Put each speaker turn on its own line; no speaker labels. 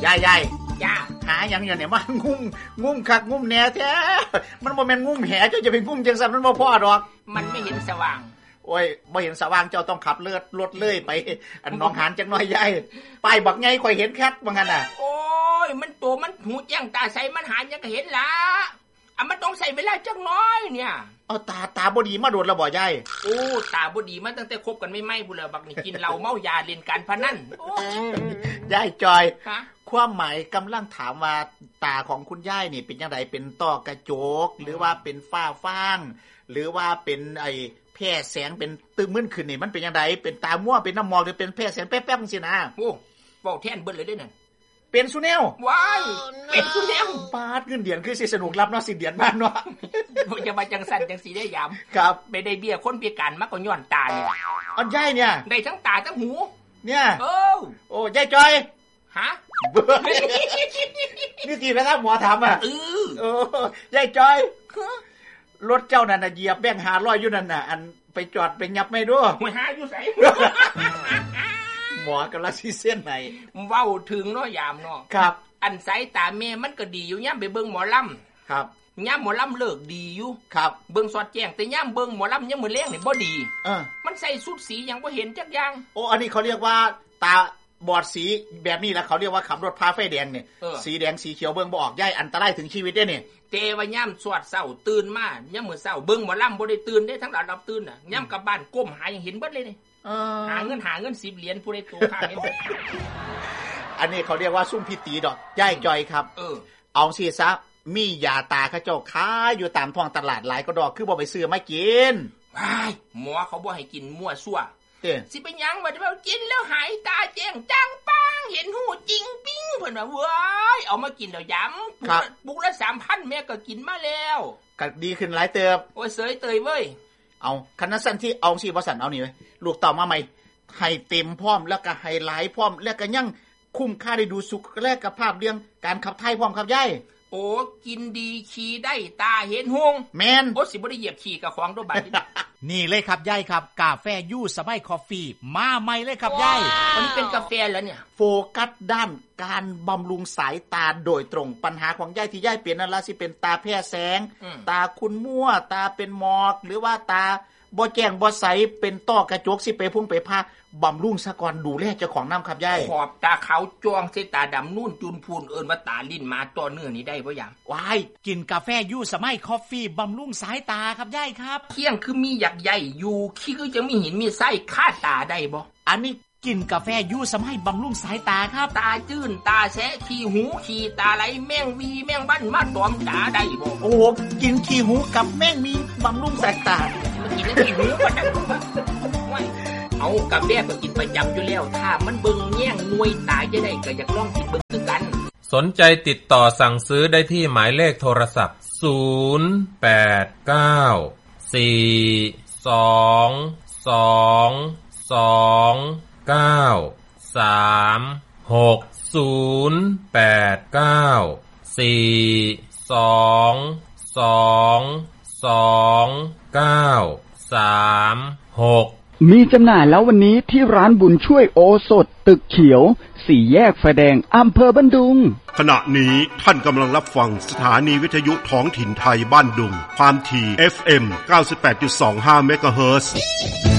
ยาย
จ้า
หาหยังอยู่เนี่ยมางุ่มคักงุ่มแหน่แท้มันบ่แม่นงุ่มแหเจ้าจะไปงุ่มจังซั่นมันบ่พอดอก
มันไม่เห็นสว่าง
โอ้ยบ่เห็นสว่างเจ้าต้องขับรถเลยไปอันหนองหานจักหน่อยยายป้ายบักใหญ่ข่อยเห็นคักว่างั้นน่ะ
โอ้ยมันโตมันหูแจ้งตาใสมันหายังก็เห็นล่ะมันต้องใส่เวลาจักน้อยเนี่ย
เอาตาบ่ดีมาโดนแล้วบ่ยาย
โอ้ตาบ่ดีมาตั้งแต่คบกันไม่พุ่นแล้วบักนี่กินเหล้าเมายาเล่นการพนัน
ยายจอยความหมายกำลังถามว่าตาของคุณยายนี่เป็นจังไดเป็นต้อกระจกหรือว่าเป็นฝ้าฟางหรือว่าเป็นไอ้แผ่แสงเป็นตึ้งมึนขึ้นนี่มันเป็นจังไดเป็นตามั่วเป็นน้ำหมอกหรือเป็นแผ่แสงแป๊บๆจังซี่นะ
โอ้เว้าแทนเบิดเลยเด้นั่น
เป็นสุแนว
ว้ายเป็นสุแนว
ปาดเงินเดือนคือสิสนุกรับเนาะสิ้นเดือนบ้านเนาะ
บ่จะมาจังสั่นจังสีได้ยาม
ครับ
ไปได้เบี้ยคนพิการมาก็ย้อนตาเนี่ย
อันยายเนี่ย
ได้ทั้งตาทั้งหู
เนี่ยโอ้ยายจอย
ฮะ
นี่กี่แล้วครับหมอถามอ่ะยายจอยรถเจ้านั่นน่ะเหยียบแบงค์500อยู่นั่นน่ะอันไปจอดไปยับไม่ดู
หวยหาอยู่ไส
หมอกำลังสิเส้นไหน
เว้าถึงเนาะยามเนาะ
ครับ
อันสายตาแม่มันก็ดีอยู่ยามไปเบิ่งหมอลำ
ครับ
ยามหมอลำเลิกดีอยู่
ครับ
เบิ่งสอดแจ้งแต่ยามเบิ่งหมอลำยังมื้อแลงนี่บ่ดีมันใส่สุดสียังบ่เห็นจักอย่าง
โอ้อันนี้เขาเรียกว่าตาบอดสีแบบนี้แล้วเขาเรียกว่าขับรถพาไฟแดงเนี่ยสีแดงสีเขียวเบิ่งบ่ออกย่ายอันตรายถึงชีวิตเด้นี่
แต่ว่ายามสวดเช้าตื่นมายามมื้อเช้าเบิ่งหมอลำบ่ได้ตื่นเด้ทั้งหลายรับตื่นน่ะยามกลับบ้านก้มหายังเห็นเบิดเลยนี่หาเงิน10เหรียญผู้ใดโตข้างเห็น
อันนี้เขาเรียกว่าซุ่มพิตีดอกย่ายจอยครับเอาสิซะมียาตาเขาเจ้าขายอยู่ตามท้องตลาดหลายก็ดอกคือบ่ไปซื้อมากิน
ว้ายหมอเขาบ่ให้กินมั่วซั่วสิเป็นหยังว่ากินแล้วหายตาแจ้งจ้างปังเห็นหูจริงปิ้งเพิ่นว่าเว้ยเอามากินแล้วย้ำปุกละ 3,000 แม่ก็กินมาแล้ว
ก็ดีขึ้นหลายเติบ
โอ้ยเสยเตยเว้ย
เอาคันนั้นสั่นที่เอาสิบ่สั่นเอานี่เว้ยลูกเต่ามาใหม่ให้เต็มพร้อมแล้วก็ให้หลายพร้อมแล้วก็ยังคุ้มค่าได้ดูสุขและกับภาพเรื่องการขับถ่ายพร้อมครับยาย
โอ้กินดีขี่ได้ตาเห็นหง
แมน
โอ้สิบ่ได้เหยียบขี่กับของโดบัด
นี่เลยครับยายครับกาแฟยูสบายคอฟฟี่มาใหม่เลยครับยาย
อันนี้เป็นกาแฟแล้วเนี่ย
โฟกัสด้านการบำรุงสายตาโดยตรงปัญหาของยายที่ยายเป็นนั่นล่ะสิเป็นตาแพ้แสงตาคุณมั่วตาเป็นหมอกหรือว่าตาบ่แจ้งบ่ใสเป็นต้อกระจกสิไปพุ่งไปพาบำรุงซะก่อนดูแลเจ้าของน้ำครับยาย
ขอบตาขาวจ้วงใส่ตาดำนุ่นจุนพูนเอิ้นว่าตาลิ้นมาต่อเนื่องนี่ได้บ่ยาม
ว้ายกินกาแฟยูสมัยคอฟฟี่บำรุงสายตาครับยายครับ
เที่ยงคือมีหยักใหญ่อยู่ขี้คือจะมีหินมีไส้คาตาได้บ่
อันนี้กินกาแฟยูสมัยบำรุงสายตาครับ
ตาจื้นตาแสะขี้หูขี้ตาไหลแมงวีแมงบ้านมาตอมตาได้บ่
โอ้กินขี้หูกับแมงมีบำรุงสายตา
กินขี้หูบ่ได้เอากาแฟก็กินประจำอยู่แล้วถ้ามันเบิ่งแย่งงวยตายจะได้ก็อยากลองกินเบิ่งคือกัน
สนใจติดต่อสั่งซื้อได้ที่หมายเลขโทรศัพท์
มีจำหน่ายแล้ววันนี้ที่ร้านบุญช่วยโอสถตึกเขียว4 แยกไฟแดงอำเภอบ้านดุง
ขณะนี้ท่านกำลังรับฟังสถานีวิทยุท้องถิ่นไทยบ้านดุงความถี่ FM 98.25 เมกะเฮิรตซ์